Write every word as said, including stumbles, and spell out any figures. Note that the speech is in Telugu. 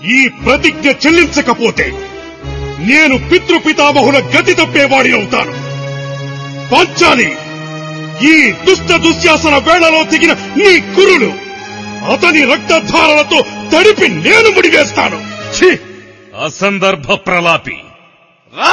ఈ ప్రతిజ్ఞ చెల్లించకపోతే నేను పితృపితామహుల గతి తప్పేవాడి అవుతాను. పంచాలి, ఈ దుష్ట దుశ్శాసన వేళలో దిగిన నీ కురులు అతని రక్తధారలతో తడిపి నేను ముడివేస్తాను. అసందర్భ ప్రలాపి,